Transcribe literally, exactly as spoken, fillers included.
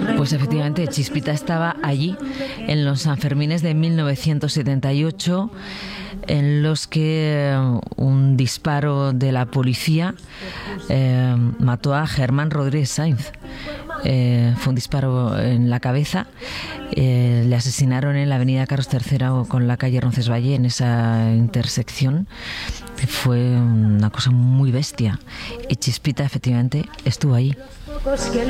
Pues efectivamente, Chispita estaba allí en los Sanfermines de mil novecientos setenta y ocho, en los que un disparo de la policía eh, mató a Germán Rodríguez Sainz. Eh, fue un disparo en la cabeza. Eh, le asesinaron en la avenida Carlos tercero con la calle Roncesvalles, en esa intersección. Fue una cosa muy bestia. Y Chispita efectivamente estuvo ahí.